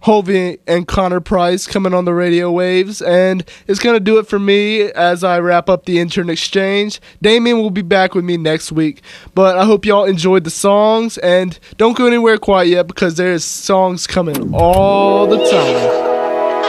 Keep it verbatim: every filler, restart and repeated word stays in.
Hovey and Connor Price coming on the radio waves. And it's going to do it for me as I wrap up the intern exchange. Damien will be back with me next week. But I hope y'all enjoyed the songs. And don't go anywhere quite yet because there's songs coming all the time.